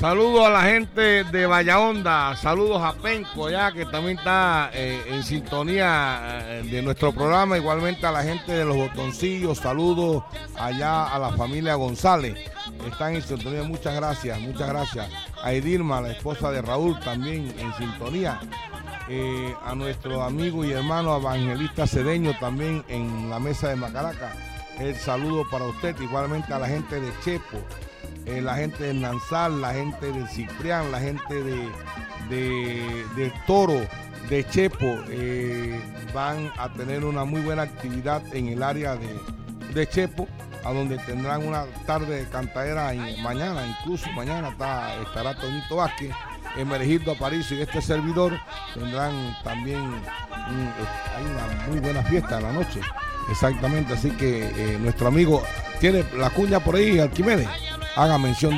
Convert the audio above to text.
Saludos a la gente de Vallahonda, saludos a Penco ya que también está en sintonía de nuestro programa, igualmente a la gente de Los Botoncillos, saludos allá a la familia González, están en sintonía, muchas gracias, a Edilma, la esposa de Raúl, también en sintonía, a nuestro amigo y hermano evangelista Cedeño también en la mesa de Macaraca, el saludo para usted, igualmente a la gente de Chepo, la gente de Nansal, la gente de Ciprián, la gente de Toro, de Chepo, van a tener una muy buena actividad en el área de Chepo, a donde tendrán una tarde de cantadera mañana, incluso mañana estará Toñito Vázquez, Emergildo Aparicio y este servidor, tendrán también hay una muy buena fiesta en la noche, exactamente, así que nuestro amigo tiene la cuña por ahí, Arquimedes, haga mención